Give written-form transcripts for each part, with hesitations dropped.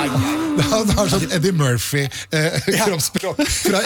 Det har sånn Eddie Murphy kroppsspråk fra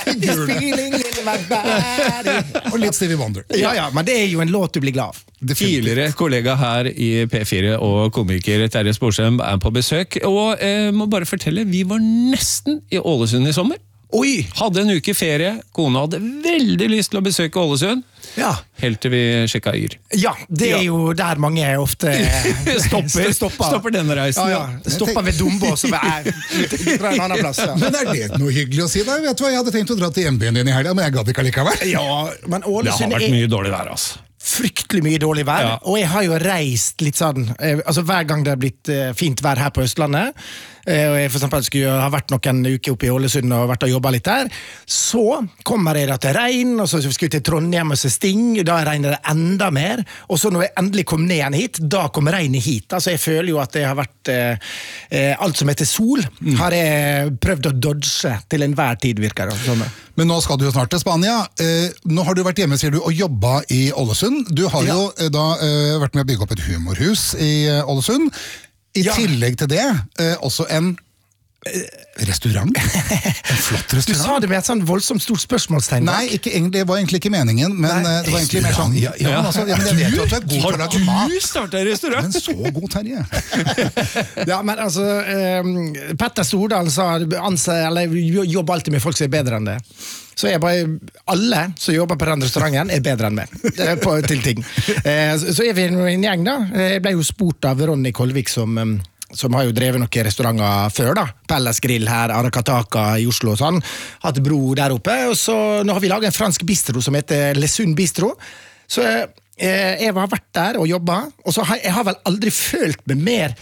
og litt Stevie Wonder. Ja, men det jo en låt du blir glad av. Tidligere kollega her i P4 og komiker Terje Sporsem på besøk, og må bare fortelle, vi var nesten i Ålesund i sommer. Oi! Hadde en uke ferie, kona hadde veldig lyst til å besøke Ålesund, helt til vi sjekket Yr. Ja, det jo der mange ofte stopper denne reisen. Stopper ved Dombås og fra en annen plass. Men det noe hyggelig å si da? Vet du hva, jeg hadde tenkt å dra til hjembyen din i helgen, men jeg gadd ikke allikevel. Ja, men Ålesund det har vært mye dårlig vær, altså. Fryktelig mye dårlig vær, og jeg har jo reist litt sånn, altså hver gang det har blitt fint vær her på Østlandet, og jeg for eksempel skulle ha vært noen uker oppe i Ålesund og vært og jobbet litt der, så kommer jeg da til regn, og så skulle jeg til Trondheim og se Sting, da regner det enda mer, og så når jeg endelig kom ned igjen hit, da kom regnet hit, altså jeg føler jo at det har vært alt som heter sol, har jeg prøvd å dodge til enhver tid, virker det sånn. Men nå skal du jo snart til Spania. Nå har du vært hjemme, sier du, og jobbet i Ålesund. Du har jo da vært med å bygge opp et humorhus i Ålesund. I tillegg til det, også en restaurant. En flott restaurant. Du sa det med et sånn voldsomt stort spørsmålstegn. Nei, det var egentlig ikke meningen, men det var egentlig mer sånn. Men jeg vet jo at du god til å lage mat. Har du startet restaurant? Men så god, Terje. Ja, men altså, Petter Stordalen sa, jobber alltid med folk som bedre enn det. Så alle som jobber på den restauranten bedre enn meg til ting. Så vi en gjeng da. Jeg ble jo spurt av Ronny Kolvik som har jo drevet noen restauranter før da. Pelles Grill her, Arakataka i Oslo og sånn. Hatt bro der oppe. Og så nå har vi laget en fransk bistro som heter Lesund Bistro. Så jeg har vært der og jobbet. Og så jeg har vel aldri følt meg mer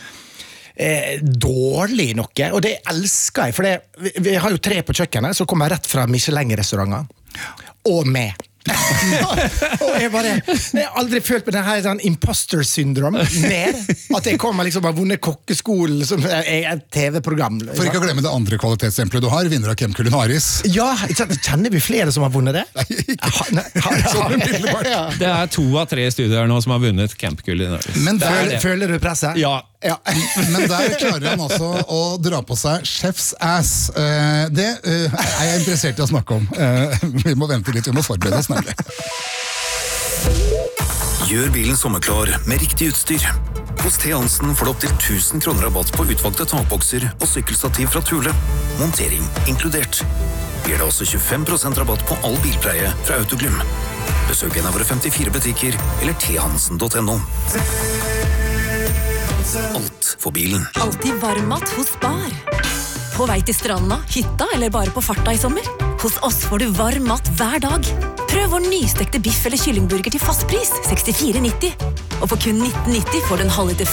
dårlig noe, og det elsker jeg, for vi har jo 3 på kjøkkenet som kommer rett fra Michelin-restauranter, og med. Og jeg har aldri følt på denne sånn imposter syndrom mer, at jeg kommer liksom av vunnet kokkeskolen som et TV-program. For ikke å glemme det andre kvalitetsstempelet du har, vinner av Camp Culinaris. Ja, kjenner vi flere som har vunnet det? Det 2 av 3 studier nå som har vunnet Camp Culinaris. Men føler du presset? Ja. Men der klarer han også å dra på seg chef's ass. Det jeg interessert i å snakke om. Vi må vente litt, vi må forberede oss nemlig. Gjør bilen sommerklar med riktig utstyr. Hos T. Hansen får du opp til 1000 kroner rabatt på utvalgte takbokser og sykkelstativ fra Thule. Montering inkludert. Gir det også 25% rabatt på all bilpleie fra Autoglym. Besøk en av våre 54 butikker eller thansen.no. Alt for bilen. Alltid varmmat hos Spar. På vei til stranda, hytta eller bare på farta i sommer? Hos oss får du varm mat hver dag. Prøv vår nystekte biff eller kyllingburger til fast pris, 64,90. Og for kun 19,90 får du en halvliter